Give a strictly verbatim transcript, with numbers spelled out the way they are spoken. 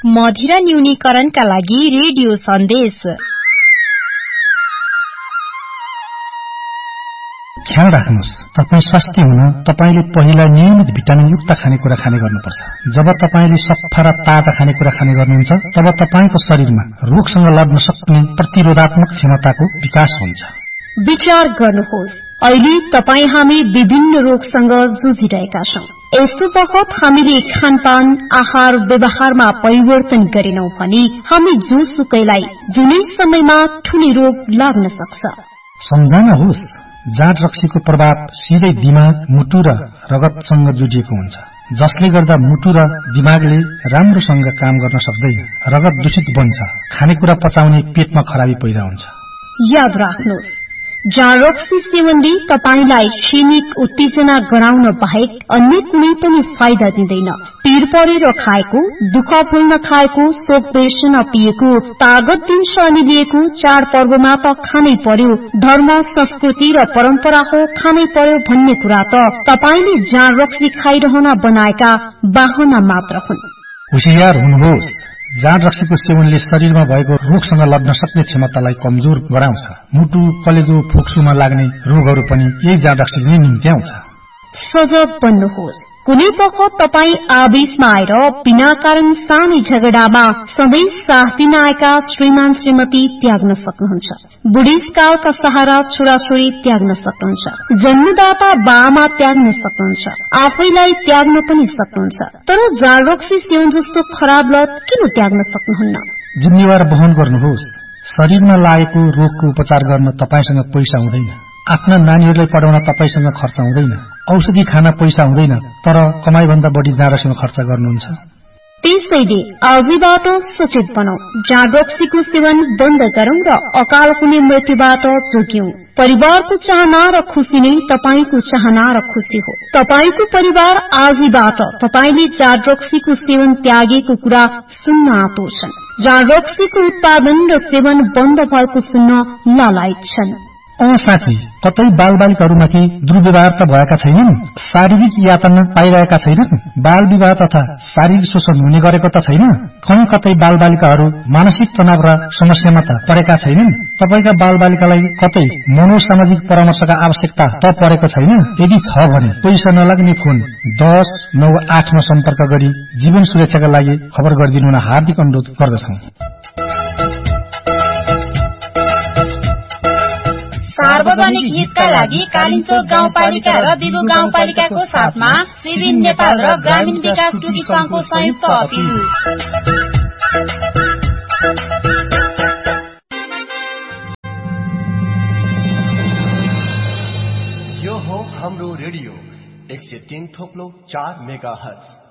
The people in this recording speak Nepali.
मधिरा न्यूनीकरणका लागि रेडियो सन्देश। ख्याल राख्नुहोस्, तपाईँ स्वास्थ्य हुन तपाईले पहिला नियमित भिटामिनयुक्त खानेकुरा खाने गर्नुपर्छ। जब तपाईले सफा र ताजा खानेकुरा खाने गर्नुहुन्छ तब तपाईको शरीरमा रोगसँग लड्न सक्ने प्रतिरोधात्मक क्षमताको विकास हुन्छ। विचार गर्नुहोस्, अहिले तपाईँ हामी विभिन्न रोगसँग जुझिरहेका छौं। यस्तो बखत हामीले खानपान आहार व्यवहारमा परिवर्तन गरेनौं भने हामी जोसुकैलाई जुनै समयमा ठूलो रोग लाग्न सक्छ। सम्झनुहोस्, जाँड रक्सीको प्रभाव सिधै दिमाग, मुटु र रगतसँग जोडिएको हुन्छ, जसले गर्दा मुटु र दिमागले राम्रोसँग काम गर्न सक्दैन। रगत दूषित बन्छ, खानेकुरा पचाउने पेटमा खराबी पैदा हुन्छ। याद राख्नुहोस्, जाँड रक्सी सेवनले तपाईलाई क्षणिक उत्तेजना गराउन बाहेक अन्य कुनै पनि फाइदा दिँदैन। पीर परेर खाएको, दुःख भुल्न खाएको, शोक बेर्सन पिएको, तागत दिन्छ अनि लिएको चाडपर्वमा त खानै पर्यो, धर्म संस्कृति र परम्परा हो खानै पर्यो भन्ने कुरा त तपाईले जाँड रक्सी खाइरहन बनाएका बाहना मात्र हुन्। होशियार हुनुहोस्, जाँड रक्सीको सेवनले शरीरमा भएको रोगसँग लड्न सक्ने क्षमतालाई कमजोर गराउँछ। मुटु, कलेजो, फोक्सोमा लाग्ने रोगहरू पनि यही जाँड रक्सीले नै निम्त्याउँछ। सजग बन्नुहोस्, कुनै बखत तपाई आवेशमा आएर बिना कारण सानै झगडामा सधैँ साथ दिन आएका श्रीमान श्रीमती त्याग्न सक्नुहुन्छ। बुढेसकालका सहारा छोराछोरी त्याग्न सक्नुहुन्छ। जन्मदाता बाआमा त्याग्न सक्नुहुन्छ। आफैलाई त्याग्न पनि सक्नुहुन्छ। तर जाँड रक्सी सेवन जस्तो खराब लत किन त्याग्न सक्नुहुन्न? जिम्मेवार वहन गर्नुहोस्। शरीरमा लागेको रोगको उपचार गर्न तपाईसँग पैसा हुँदैन। आफ्ना नानीहरूलाई पढाउन तपाईसँग खर्च हुँदैन। औषधि खान पैसा हुँदैन, तर कमाईभन्दा बढी जाँड रक्सीमा खर्च गर्नुहुन्छ। त्यसैले आजैबाट सचेत बनौं, जाँड रक्सीको सेवन बन्द गरौं र अकाल हुने मृत्युबाट जोग्यौं। परिवारको चाहना र खुशी नै तपाईको चाहना र खुशी हो। तपाईको परिवार आजैबाट तपाईले जाँड रक्सीको सेवन त्यागेको कुरा सुन्न आतुर छन्। जाँड रक्सीको उत्पादन र सेवन बन्द भएको सुन्न लालायत छन्। अँ साँच्चै, कतै बालबालिकाहरूमाथि दुर्व्यवहार त भएका छैनन्, शारीरिक यातना पाइरहेका छैनन्, बाल विवाह तथा शारीरिक शोषण हुने गरेको त छैन, कहीँ कतै बालबालिकाहरू मानसिक तनाव र समस्यामा त परेका छैनन्। तपाईका बालबालिकालाई कतै मनोसामाजिक परामर्शका आवश्यकता त परेको छैन। यदि छ भने पैसा नलाग्ने फोन दस नौ आठमा सम्पर्क गरी जीवन सुरक्षाका लागि खबर गरिदिनु हुन हार्दिक अनुरोध गर्दछौं। सार्वजनिक हितका लागि कालिन्चोक गाउँपालिका र दिगो गाउँपालिकाको साथमा सिभिन नेपाल र ग्रामीण विकास टुकी संघको संयुक्त अपिल। यो हो हाम्रो रेडियो एक सय तीन थोप्लो चार मेगा हर्ज।